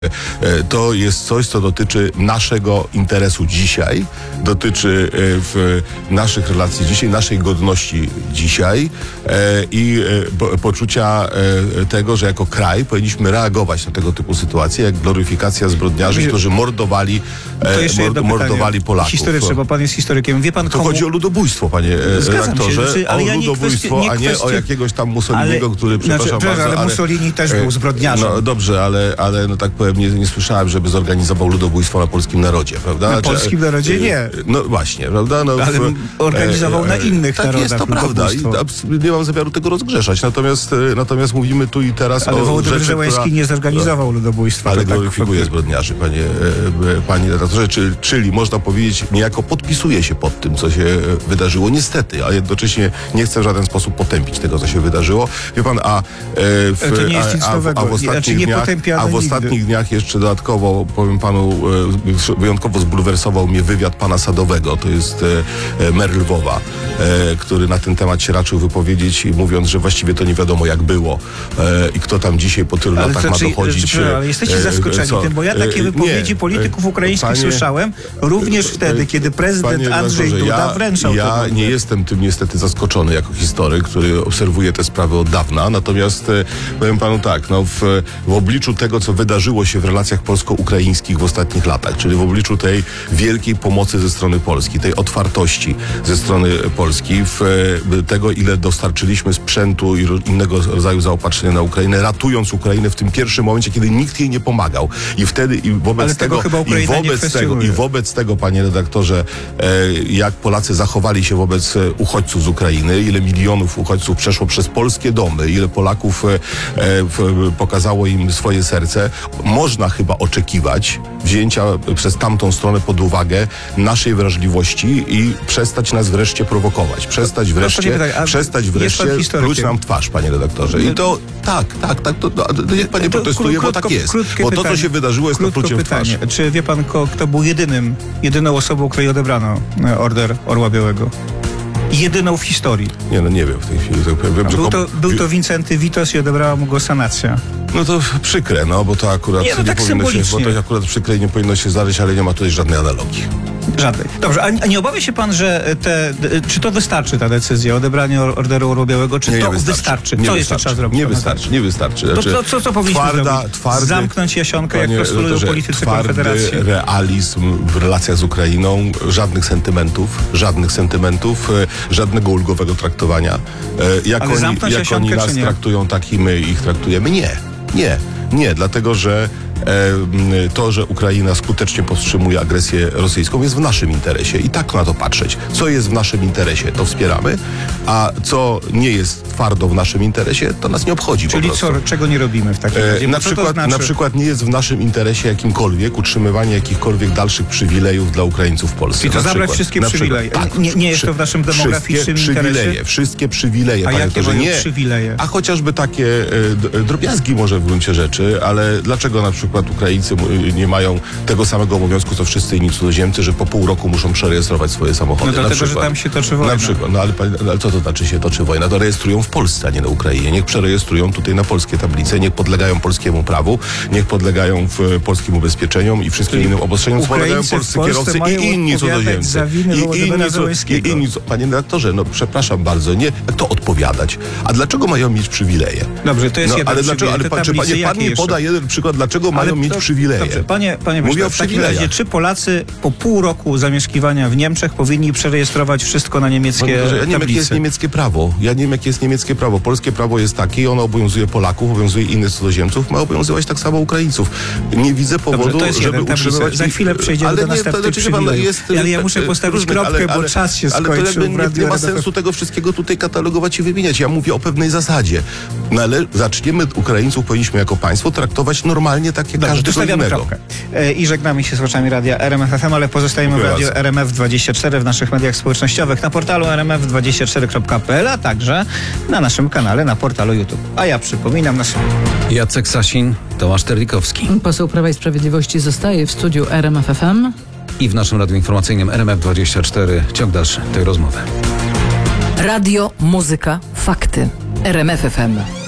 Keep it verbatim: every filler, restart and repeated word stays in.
To jest coś, co dotyczy naszego interesu dzisiaj, dotyczy w naszych relacji dzisiaj, naszej godności dzisiaj i poczucia tego, że jako kraj powinniśmy reagować na tego typu sytuacje, jak gloryfikacja zbrodniarzy, którzy mordowali, mord, mordowali Polaków. Historyczne, bo pan jest historykiem. Wie pan, to komu... chodzi o ludobójstwo, panie redaktorze, się, ale o ja ludobójstwo, nie kwestii, nie a nie kwestii... o jakiegoś tam Mussoliniego, ale, który, przepraszam znaczy, bardzo, ale, ale Mussolini też był zbrodniarzem. No dobrze, ale, ale no tak powiem, nie, nie słyszałem, żeby zorganizował ludobójstwo na polskim narodzie, prawda? Na polskim narodzie nie. No właśnie, prawda? No, ale w, organizował e, na innych tak narodach. Tak jest, to prawda i nie mam zamiaru tego rozgrzeszać. Natomiast, natomiast mówimy tu i teraz ale o Wołodymyr rzeczy, Zełenski która, nie zorganizował ludobójstwa. Ale tak gloryfikuje tak, zbrodniarzy, panie, panie redaktorze, czyli, czyli można powiedzieć, niejako podpisuje się pod tym, co się wydarzyło. Niestety, a jednocześnie nie chcę w żaden sposób potępić tego, co się wydarzyło. Wie pan, a w, to nie jest nic a, nowego. a w ostatnich znaczy, nie dniach, a w ostatnich nigdy. dniach jeszcze dodatkowo, powiem panu, wyjątkowo zbulwersował mnie wywiad pana Sadowego, to jest mer Lwowa, który na ten temat się raczył wypowiedzieć, mówiąc, że właściwie to nie wiadomo jak było i kto tam dzisiaj po tylu ale latach to, ma czy, dochodzić. czy, ale jesteście zaskoczeni co? tym, bo ja takie wypowiedzi nie, polityków ukraińskich panie, słyszałem również wtedy, kiedy prezydent panie, Andrzej Duda ja, wręczał Ja tego. nie jestem tym niestety zaskoczony jako historyk, który obserwuje te sprawy od dawna, natomiast powiem panu tak, no w, w obliczu tego, co wydarzyło się w relacjach polsko-ukraińskich w ostatnich latach, czyli w obliczu tej wielkiej pomocy ze strony Polski, tej otwartości ze strony Polski, w tego, ile dostarczyliśmy sprzętu i innego rodzaju zaopatrzenia na Ukrainę, ratując Ukrainę w tym pierwszym momencie, kiedy nikt jej nie pomagał. I wtedy i wobec Ale tego, tego i wobec tego, i wobec tego, panie redaktorze, jak Polacy zachowali się wobec uchodźców z Ukrainy, ile milionów uchodźców przeszło przez polskie domy, ile Polaków pokazało im swoje serce, można chyba oczekiwać wzięcia przez tamtą stronę pod uwagę naszej wrażliwości i przestać nas wreszcie prowokować. Przestać wreszcie, tak, przestać wreszcie pluć nam w twarz, panie redaktorze. I to tak, tak, tak, to, to, to niech panie to, protestuje, krótko, bo tak jest. Bo to, co się wydarzyło, jest to pluciem w twarz. Czy wie pan, kto był jedynym, jedyną osobą, której odebrano Order Orła Białego? Jedyną w historii. Nie, no nie wiem w tej chwili. To powiem, był, kom... to, był to Wincenty Witos i odebrała mu go sanacja. No to przykre, no, bo to akurat nie, no nie tak powinno się, bo to akurat przykre i nie powinno się zdarzyć, ale nie ma tutaj żadnej analogii. Żadnej. Dobrze, a nie obawia się pan, że te, czy to wystarczy ta decyzja o odebraniu Orderu Orła Białego, czy nie, nie to wystarczy? wystarczy? Nie Co wystarczy. jeszcze trzeba zrobić? Nie wystarczy, nie wystarczy. To znaczy, co, co, co powinniśmy twarda, zrobić? Twardy, Zamknąć Jasionkę, jak postulują doktorze, politycy twardy Konfederacji? realizm w relacjach z Ukrainą, żadnych sentymentów, żadnych sentymentów, żadnego ulgowego traktowania. Jak Ale oni, jak Jasionkę, oni nas traktują, tak i my ich traktujemy. Nie, nie, nie, dlatego że to, że Ukraina skutecznie powstrzymuje agresję rosyjską, jest w naszym interesie i tak na to patrzeć. Co jest w naszym interesie, to wspieramy, a co nie jest twardo w naszym interesie, to nas nie obchodzi. Czyli po co, czego nie robimy w takim razie? Na przykład, znaczy? na przykład nie jest w naszym interesie jakimkolwiek utrzymywanie jakichkolwiek dalszych przywilejów dla Ukraińców w Polsce. Czyli to na zabrać przykład, wszystkie na przywileje. Przykład, tak, nie, nie jest to w naszym demograficznym wszystkie interesie? Przywileje, wszystkie przywileje. A jakie mają nie, przywileje? A chociażby takie e, drobiazgi może w gruncie rzeczy, ale dlaczego na przykład Ukraińcy nie mają tego samego obowiązku, co wszyscy inni cudzoziemcy, że po pół roku muszą przerejestrować swoje samochody. No dlatego, na przykład, że tam się toczy wojna. Na przykład, no ale, ale co to znaczy się toczy wojna? To rejestrują w Polsce, a nie na Ukrainie. Niech przerejestrują tutaj na polskie tablice, niech podlegają polskiemu prawu, niech podlegają w polskim ubezpieczeniom i wszystkim Czyli innym obostrzeniom, podlegają polscy kierowcy i inni cudzoziemcy. I inni, i inni, panie redaktorze, no przepraszam bardzo, nie, jak to odpowiadać? A dlaczego mają mieć przywileje? Dobrze, to jest no, jeden ale dlaczego, ale pan, czy panie, pan mi poda jeden przykład, dlaczego ale mają mieć to, przywileje? Dobrze, panie, panie Mówię Wyszle, o w takim razie, czy Polacy po pół roku zamieszkiwania w Niemczech powinni przerejestrować wszystko na niemieckie ja nie wiem, jakie jest niemieckie prawo. Ja nie wiem, jakie jest niemieckie prawo. Polskie prawo jest takie i ono obowiązuje Polaków, obowiązuje innych cudzoziemców, ma obowiązywać tak samo Ukraińców. Nie widzę powodu, Dobrze, żeby jeden, utrzymywać... Za chwilę przejdziemy ale do następnych przywilejów. Jest, ale ja muszę postawić różnych, kropkę, ale, ale, bo czas się ale skończył. Ale nie, nie ma sensu tego wszystkiego tutaj katalogować i wymieniać. Ja mówię o pewnej zasadzie. No ale zaczniemy Ukraińców, powinniśmy jako państwo traktować normalnie tak jak każdego innego. I żegnamy się z słuchaczami radia R M F F M, ale pozostajemy w radiu R M F dwadzieścia cztery, w naszych mediach społecznościowych, na portalu r m f dwadzieścia cztery kropka p l, a także na naszym kanale na portalu YouTube. A ja przypominam nas... Jacek Sasin, Tomasz Terlikowski. Poseł Prawa i Sprawiedliwości zostaje w studiu R M F F M. I w naszym radiu informacyjnym R M F dwadzieścia cztery ciąg dalszy tej rozmowy. Radio, muzyka, fakty. R M F F M.